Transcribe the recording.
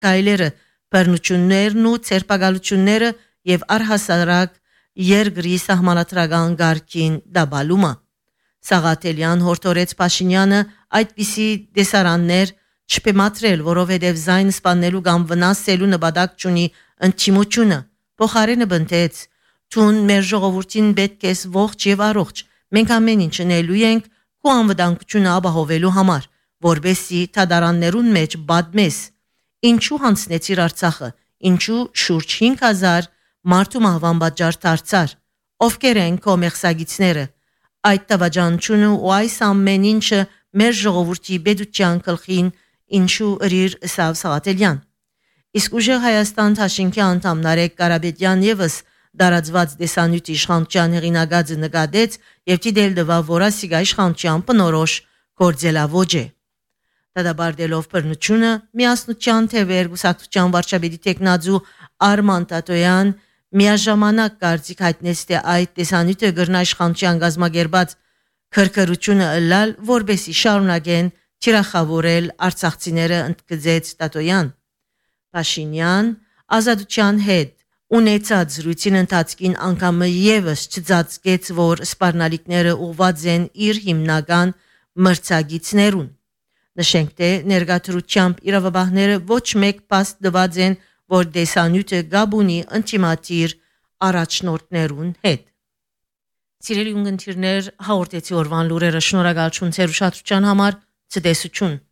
կայլերը, բռնություններն ու ցերպակալությունները եւ առհասարակ երկրի սահմանադրական գարքին դաբալումը։ Սաղաթելյան հորդորեց Փաշինյանը այդպիսի դեսարաններ չպեմատրել, որովհետև զայն սպանելու կամ վնասելու նպատակ չունի ընդդիմությունը։ Փոխարենը բնտեց. «Թուն մեր ժողովրդին պետք է ողջ եւ առողջ։ Մենք ամեն ինչ անելու ենք քո անվտանգությունը ապահովելու համար, որբեսի թադարաններուն մեջ բադմես։ Ինչու հանցնեցիր Արցախը, ինչու շուրջ 5000 մարդու մահվան պատճառ դարձար, ովքեր են քո մեղսագիցները։ Այդ տավաճանությունը ու այս ամեն ինչը մեր ժողովրդի բեդության գլխին ինչու ըրիր Սավ Սաղաթելյան»։ Իսկ ուժեղ Հայաստան Թաշինքի անդամ Նարեկ Կարապետյան եւս դարածված դեսանյութի իշխանության հեղինակածը նկատեց եւ դիտել դվավ, որ ասիգա իշխանության բնորոշ գործելավոճ է։ Դադարելով բռնությունը միասնության թևեր գուսակցության վարչապետի տեխնազու Արման Տատոյան միաժամանակ կարծիք հայտնեց, թե այդ դեսանյութը գրնա իշխանության գազագերբած քրքրությունը ըլլալ, որբեսի շարունակեն թիրախավորել արցախցիները, ընդգծեց Տատոյան։ Փաշինյան ազատության հետ ունեցած զրույցին ընթացքին անգամ եւս չծածկեց, որ սպառնալիքները ուղված են իր հիմնական մրցակիցներուն։ Նշենք, թե ներգաղթությամբ իրավաբանները ոչ մեկ փաստ տված են, որ դեսանյութը գաբունի ինտիմատիր առաջնորդներուն հետ։ Սիրելի ունգընտիրներ, հաղորդեցի օրվան լուրերը, շնորհակալություն ձեր ուշադրության համար, ցտեսություն։